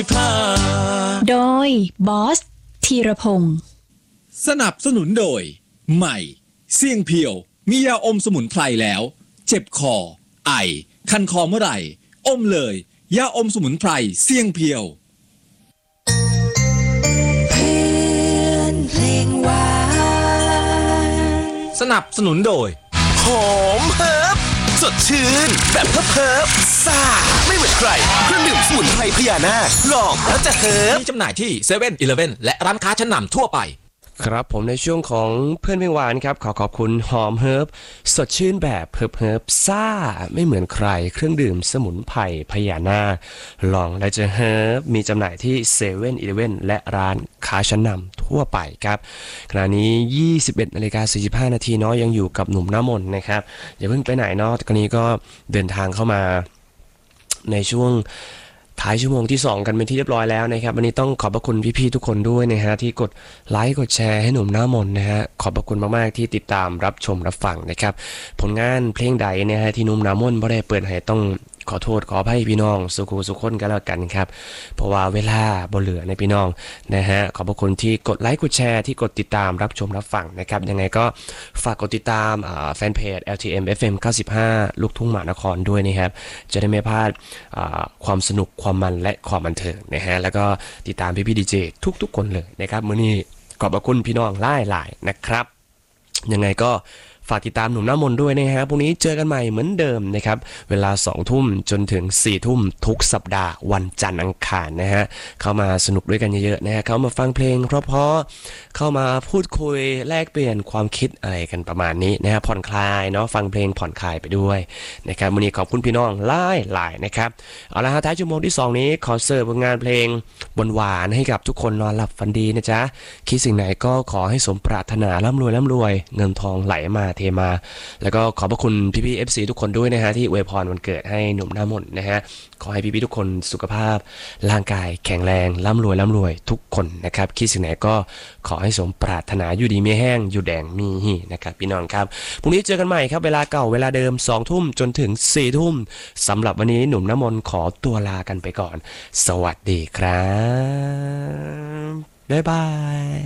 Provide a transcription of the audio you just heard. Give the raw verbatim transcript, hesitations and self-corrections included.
โดยบอสธีรพงศ์สนับสนุนโดยใหม่เสี่ยงเพียวมียาอมสมุนไพรแล้วเจ็บคอไอคันคอเมื่อไหร่อมเลยยาอมสมุนไพรเสี่ยงเพียวสนับสนุนโดยหอมเฮิร์บสดชื่นแบบเฮิร์บเฮิร์บซ่าไม่เหมือนใครเครื่องดื่มสมุนไพรพญานาคลองแล้วจะเฮิร์บมีจำหน่ายที่เซเว่นอีเลฟเว่นและร้านค้าชั้นนำทั่วไปครับผมในช่วงของเพื่อนเพลงหวานครับขอขอบคุณหอมเฮิร์บสดชื่นแบบเฮิร์บเฮิร์บซ่าไม่เหมือนใครเครื่องดื่มสมุนไพรพญานาคลองและจะเฮิร์บมีจำหน่ายที่เซเว่นอีเลฟเว่นและร้านค้าชั้นนำทั่วไปครับขณะนี้ยี่สิบเอ็ดนาฬิกาสี่สิบห้านาทีเนาะยังอยู่กับหนุ่มน้ำมนต์นะครับอย่าเพิ่งไปไหนเนาะตอนนี้ก็เดินทางเข้ามาในช่วงท้ายชั่วโมงที่สองกันเป็นที่เรียบร้อยแล้วนะครับวันนี้ต้องขอบพระคุณพี่ๆทุกคนด้วยนะฮะที่กดไลค์กดแชร์ให้หนุ่มหน้ามนนะฮะขอบพระคุณมากๆที่ติดตามรับชมรับฟังนะครับผลงานเพลงใดนะฮะที่หนุ่มหน้ามนบ่ได้เปิดให้ต้องขอโทษขออภัยพี่น้องสุขุสุขคนกันแล้วกันครับเพราะว่าเวลาบ่เหลือในพี่น้องนะฮะขอบพระคุณที่กดไลค์กดแชร์ที่กดติดตามรับชมรับฟังนะครับยังไงก็ฝากกดติดตามแฟนเพจ แอล ที เอ็ม เอฟ เอ็ม เก้าสิบห้าลูกทุ่งมหานครด้วยนะครับจะได้ไม่พลาดความสนุกความมันและความบันเทิงนะฮะแล้วก็ติดตามพี่พี่ดีเจทุกๆคนเลยนะครับมื้อนี้ขอบพระคุณพี่น้องหลายๆนะครับยังไงก็ฝากติดตามหนุ่มน้ำมนต์ด้วยนะฮะพรุ่งนี้เจอกันใหม่เหมือนเดิมนะครับเวลาสองทุ่มจนถึงสี่ทุ่มทุกสัปดาห์วันจันทร์อังคารนะฮะเข้ามาสนุกด้วยกันเยอะๆนะฮะเข้ามาฟังเพลงเพราะๆเข้ามาพูดคุยแลกเปลี่ยนความคิดอะไรกันประมาณนี้นะฮะผ่อนคลายเนาะฟังเพลงผ่อนคลายไปด้วยนะครับวันนี้ขอบคุณพี่น้องหลายๆนะครับเอาละฮะท้ายชั่วโมงที่สองนี้ขอเสิร์ฟงานเพลงหวานๆให้กับทุกคนนอนหลับฝันดีนะจ๊ะคิดสิ่งไหนก็ขอให้สมปรารถนาร่ำรวยร่ำรวยเงินทองไหลมาเทมาแล้วก็ขอบพระคุณพี่ๆ เอฟ ซี ทุกคนด้วยนะฮะที่อวยพรวันเกิดให้หนุ่มหน้ามนต์นะฮะขอให้พี่ๆทุกคนสุขภาพร่างกายแข็งแรงร่ำรวยร่ำรวยทุกคนนะครับคิดสิ่งไหนก็ขอให้สมปรารถนาอยู่ดีมีแห้งอยู่แดงมีหีนะครับพี่น้องครับพรุ่งนี้เจอกันใหม่ครับเวลาเก่าเวลาเดิมสองทุ่มจนถึงสี่ทุ่มสำหรับวันนี้หนุ่มน้ำมนต์ขอตัวลากันไปก่อนสวัสดีครับบ๊ายบาย